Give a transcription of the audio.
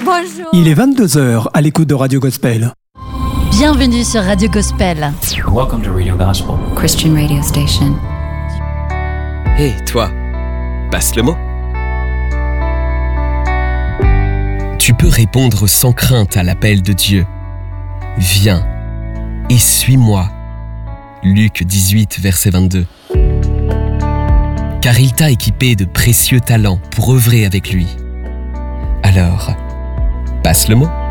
Bonjour. Il est 22h à l'écoute de Radio Gospel. Bienvenue sur Radio Gospel. Welcome to Radio Gospel. Christian radio station. Hé, toi, passe le mot. Tu peux répondre sans crainte à l'appel de Dieu. Viens et suis-moi. Luc 18, verset 22. Car il t'a équipé de précieux talents pour œuvrer avec lui. Alors, passe le mot.